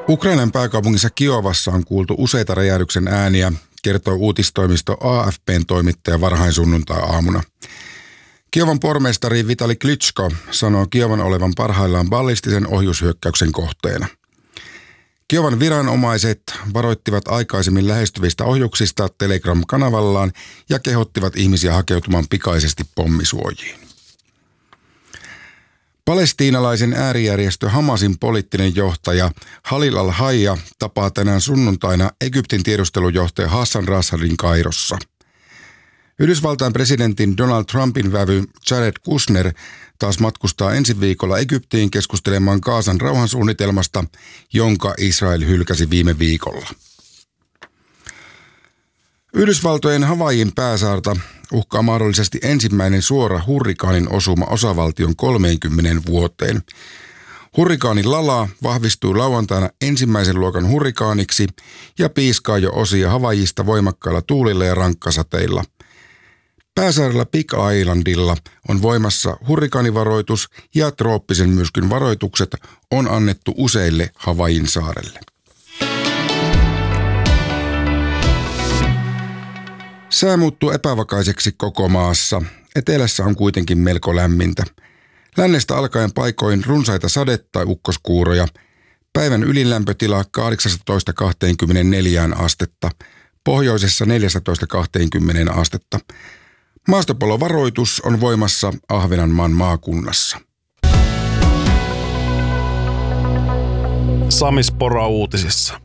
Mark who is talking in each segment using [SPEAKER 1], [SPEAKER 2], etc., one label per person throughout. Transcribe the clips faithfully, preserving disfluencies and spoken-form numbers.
[SPEAKER 1] Ukrainan pääkaupungissa Kiovassa on kuultu useita räjähdyksen ääniä, kertoo uutistoimisto A F P:n toimittaja varhainsunnuntai-aamuna. Kiovan pormestari Vitali Klitschko sanoo Kiovan olevan parhaillaan ballistisen ohjushyökkäyksen kohteena. Kiovan viranomaiset varoittivat aikaisemmin lähestyvistä ohjuksista Telegram-kanavallaan ja kehottivat ihmisiä hakeutumaan pikaisesti pommisuojiin. Palestiinalaisen äärijärjestö Hamasin poliittinen johtaja Halil al-Hayya tapaa tänään sunnuntaina Egyptin tiedustelujohtaja Hassan Rashadin Kairossa. Yhdysvaltain presidentin Donald Trumpin vävy Jared Kushner taas matkustaa ensi viikolla Egyptiin keskustelemaan Gazan rauhansuunnitelmasta, jonka Israel hylkäsi viime viikolla. Yhdysvaltojen Havaijin pääsaarta uhkaa mahdollisesti ensimmäinen suora hurrikaanin osuma osavaltion kolmeenkymmeneen vuoteen. Hurrikaani Lala vahvistui lauantaina ensimmäisen luokan hurrikaaniksi ja piiskaa jo osia Havaijista voimakkailla tuulilla ja rankkasateilla. Pääsaarella Big Islandilla on voimassa hurrikaanivaroitus ja trooppisen myrskyn varoitukset on annettu useille Havaijin saarelle. Sää muuttuu epävakaiseksi koko maassa. Etelässä on kuitenkin melko lämmintä. Lännestä alkaen paikoin runsaita sade- tai ukkoskuuroja. Päivän ylilämpötila kahdeksantoista kaksikymmentäneljä astetta. Pohjoisessa neljätoista kaksikymmentä astetta. Maastopalovaroitus on voimassa Ahvenanmaan maakunnassa.
[SPEAKER 2] Sami Spora uutisissa.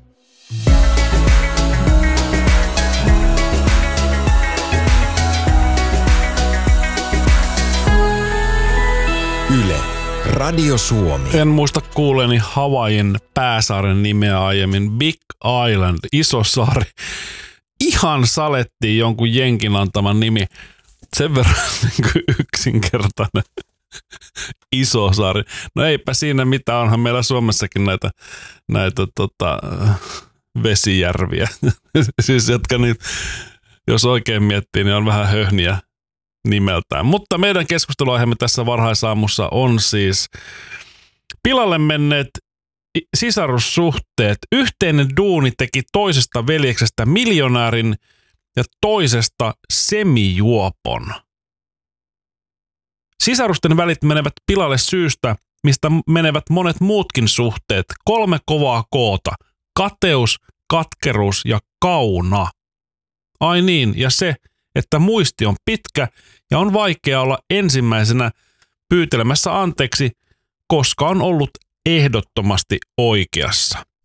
[SPEAKER 3] Yle, Radio Suomi.
[SPEAKER 2] En muista kuuleeni Havaijin pääsaaren nimeä aiemmin. Big Island, iso saari. Ihan salettiin jonkun jenkin antaman nimi. Sen verran yksinkertainen iso saari. No eipä siinä mitään, onhan meillä Suomessakin näitä, näitä tota, vesijärviä. Siis jotka niin, jos oikein miettii, niin on vähän höhniä nimeltään. Mutta meidän keskusteluaiheemme tässä varhaisaamussa on siis pilalle menneet sisarussuhteet. Yhteinen duuni teki toisesta veljeksestä miljonäärin ja toisesta semijuopon. Sisarusten välit menevät pilalle syystä, mistä menevät monet muutkin suhteet. Kolme kovaa koota. Kateus, katkeruus ja kauna. Ai niin, ja se, että muisti on pitkä ja on vaikea olla ensimmäisenä pyytelemässä anteeksi, koska on ollut ehdottomasti oikeassa.